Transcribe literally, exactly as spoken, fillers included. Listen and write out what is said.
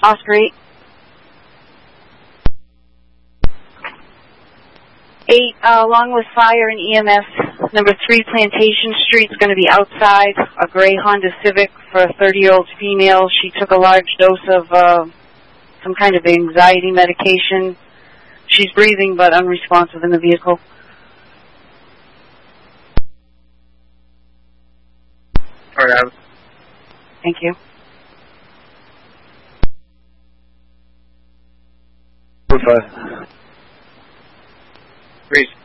Oscar eight. Eight, uh, along with fire and E M S, number three Plantation Street is going to be outside, a gray Honda Civic for a thirty-year-old female. She took a large dose of uh, some kind of anxiety medication. She's breathing but unresponsive in the vehicle. All right. Thank you. Five. Great.